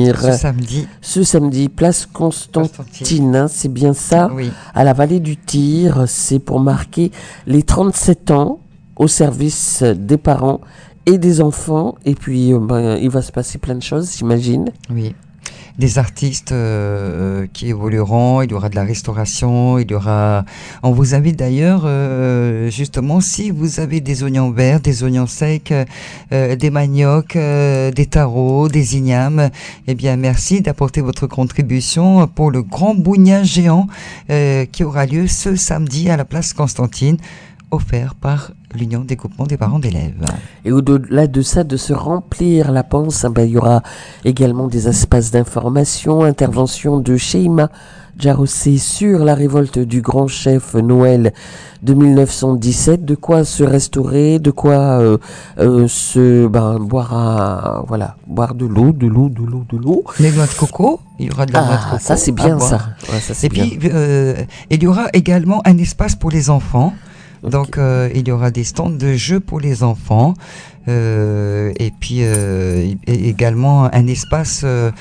venir ce samedi, place Constantine, hein, c'est bien ça, oui. À la vallée du Tir. C'est pour marquer les 37 ans au service des parents et des enfants. Et puis, il va se passer plein de choses, j'imagine. Oui. Des artistes qui évolueront, il y aura de la restauration, il y aura... On vous invite d'ailleurs, justement, si vous avez des oignons verts, des oignons secs, des maniocs, des tarots, des ignames, eh bien merci d'apporter votre contribution pour le grand bougnage géant qui aura lieu ce samedi à la place Constantine, offert par l'Union des groupements des parents d'élèves. Et au-delà de ça, de se remplir la panse, il y aura également des espaces d'information, intervention de Sheima Jarossé sur la révolte du grand chef Noël de 1917, de quoi se restaurer, de quoi boire de l'eau. Les noix de coco, il y aura de la noix de coco. Ça c'est bien ça. Ouais, ça c'est Et bien. puis il y aura également un espace pour les enfants. Donc il y aura des stands de jeux pour les enfants et puis également un espace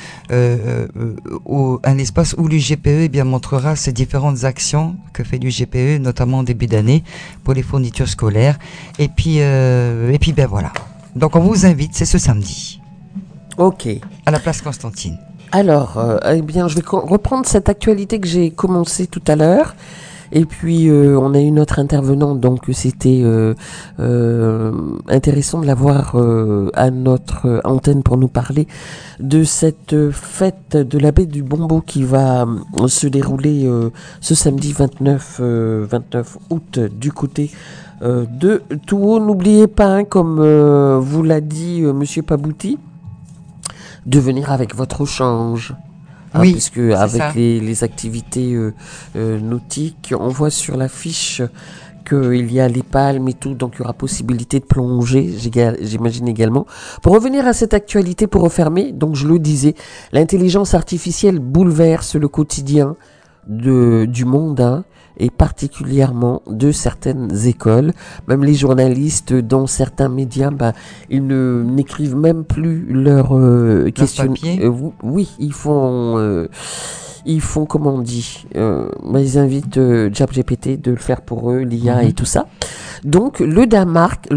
où l'UGPE montrera ses différentes actions que fait l'UGPE, notamment en début d'année pour les fournitures scolaires. Et puis voilà. Donc on vous invite, c'est ce samedi. Ok. À la place Constantine. Alors, je vais reprendre cette actualité que j'ai commencé tout à l'heure. Et puis on a eu notre intervenant, donc c'était intéressant de l'avoir à notre antenne pour nous parler de cette fête de la baie du Bombo qui va se dérouler ce samedi 29 août du côté de Touhou. N'oubliez pas, comme vous l'a dit Monsieur Pabouti, de venir avec votre change. Oui, puisque avec les activités nautiques, on voit sur l'affiche qu'il y a les palmes et tout, donc il y aura possibilité de plonger, j'imagine également. Pour revenir à cette actualité, pour refermer, donc je le disais, l'intelligence artificielle bouleverse le quotidien du monde, hein, et particulièrement de certaines écoles. Même les journalistes dans certains médias, ils n'écrivent même plus leurs questions. Oui, ils font comment on dit, ils invitent ChatGPT de le faire pour eux, l'IA et tout ça. Donc le Danemark,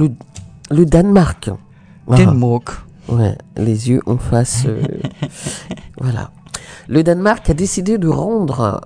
ouais, les yeux en face, voilà. Le Danemark a décidé de rendre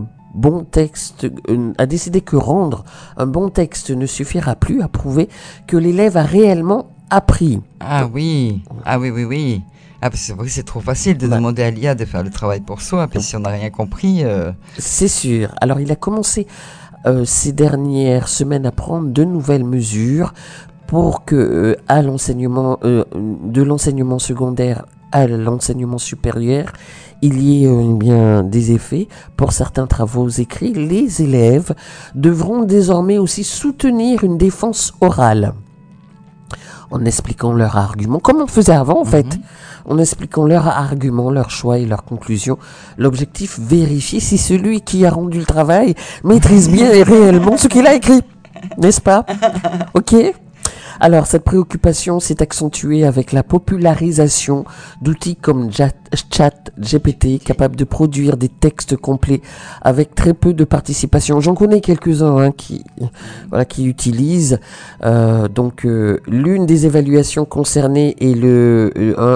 que rendre un bon texte ne suffira plus à prouver que l'élève a réellement appris. Ah oui. Ah, c'est vrai que c'est trop facile de demander à l'IA de faire le travail pour soi, puis si on n'a rien compris... C'est sûr. Alors il a commencé ces dernières semaines à prendre de nouvelles mesures pour que de l'enseignement secondaire à l'enseignement supérieur, il y ait des effets. Pour certains travaux écrits, les élèves devront désormais aussi soutenir une défense orale en expliquant leurs arguments, comme on faisait avant en fait, en expliquant leurs arguments, leurs choix et leurs conclusions. L'objectif, vérifier si celui qui a rendu le travail maîtrise bien et réellement ce qu'il a écrit, n'est-ce pas? Ok. Alors, cette préoccupation s'est accentuée avec la popularisation d'outils comme ChatGPT, capable de produire des textes complets avec très peu de participation. J'en connais quelques-uns qui utilisent. L'une des évaluations concernées est le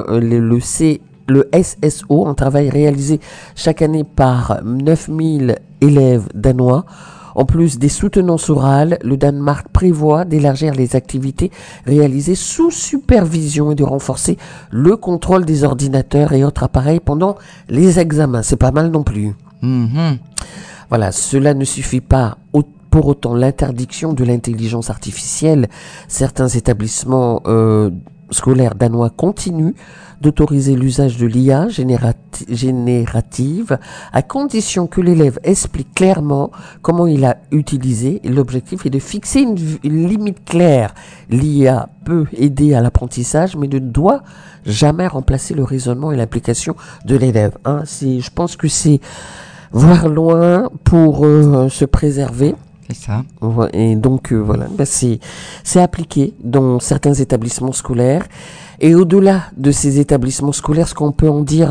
SSO, un travail réalisé chaque année par 9000 élèves danois. En plus des soutenances orales, le Danemark prévoit d'élargir les activités réalisées sous supervision et de renforcer le contrôle des ordinateurs et autres appareils pendant les examens. C'est pas mal non plus. Voilà, cela ne suffit pas. Pour autant, l'interdiction de l'intelligence artificielle, certains établissements scolaires danois continuent d'autoriser l'usage de l'IA générative à condition que l'élève explique clairement comment il a utilisé. L'objectif est de fixer une limite claire. L'IA peut aider à l'apprentissage mais ne doit jamais remplacer le raisonnement et l'application de l'élève. Je pense que c'est voir loin pour se préserver. C'est ça. Et donc c'est appliqué dans certains établissements scolaires. Et au-delà de ces établissements scolaires, ce qu'on peut en dire